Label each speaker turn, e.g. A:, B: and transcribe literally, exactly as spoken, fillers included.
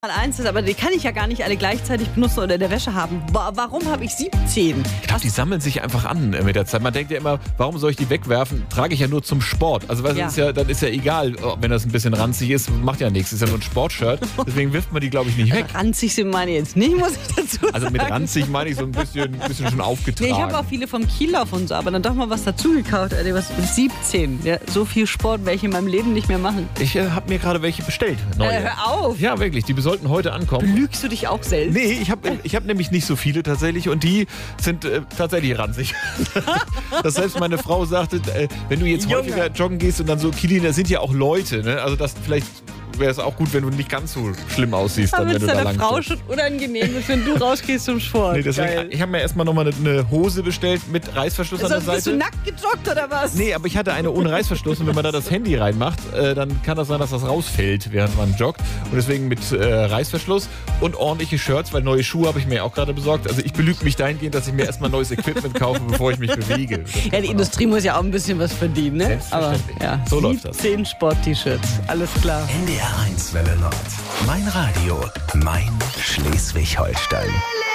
A: Eins ist, aber die kann ich ja gar nicht alle gleichzeitig benutzen oder in der Wäsche haben. Wa- Warum habe ich siebzehn?
B: Ich glaube, die sammeln sich einfach an äh, mit der Zeit. Man denkt ja immer, warum soll ich die wegwerfen? Trage ich ja nur zum Sport. Also weißt, du,
A: Ja.
B: das ist ja, dann ist ja egal, wenn das ein bisschen ranzig ist, macht ja nichts. Ist ja nur ein Sportshirt. Deswegen wirft man die, glaube ich, nicht weg.
A: Ranzig sind meine jetzt nicht, muss ich dazu sagen.
B: Also mit ranzig meine ich so ein bisschen, bisschen schon aufgetragen.
A: Nee, ich habe auch viele vom Kiellauf und so, aber dann doch mal was dazu gekauft. Alter, was siebzehn. Ja, so viel Sport werde ich in meinem Leben nicht mehr machen.
B: Ich äh, habe mir gerade welche bestellt. Neue.
A: Äh, hör auf!
B: Ja, wirklich. Die sollten heute ankommen.
A: Lügst du dich auch selbst?
B: Nee, ich habe ich hab nämlich nicht so viele tatsächlich und die sind äh, tatsächlich ranzig. Dass selbst meine Frau sagte, äh, wenn du jetzt
A: Junge.
B: häufiger joggen gehst und dann so, Kilian, da sind ja auch Leute, ne? Also das vielleicht wäre es auch gut, wenn du nicht ganz so schlimm aussiehst, dann,
A: Damit
B: wenn
A: es
B: du da
A: deiner
B: lang
A: Frau
B: joggst.
A: schon unangenehm ist, wenn du rausgehst zum Sport.
B: Nee, deswegen,
A: Geil.
B: ich habe mir erstmal nochmal eine, eine Hose bestellt mit Reißverschluss an der
A: Sonst bist du
B: Seite.
A: nackt gejoggt oder was?
B: Nee, aber ich hatte eine ohne Reißverschluss und wenn man da das Handy reinmacht, äh, dann kann das sein, dass das rausfällt, während man joggt. Und deswegen mit äh, Reißverschluss und ordentliche Shirts, weil neue Schuhe habe ich mir ja auch gerade besorgt. Also ich belüge mich dahingehend, dass ich mir erstmal neues Equipment kaufe, bevor ich mich bewege. Das
A: Ja,
B: kennt
A: die
B: man
A: Industrie muss ja auch ein bisschen was verdienen, ne? Aber
B: Selbstverständlich.
A: ja,
B: So läuft das.
A: siebzehn Sport-T-Shirts, alles klar.
C: N D R eins Welle Nord. Mein Radio, mein Schleswig-Holstein.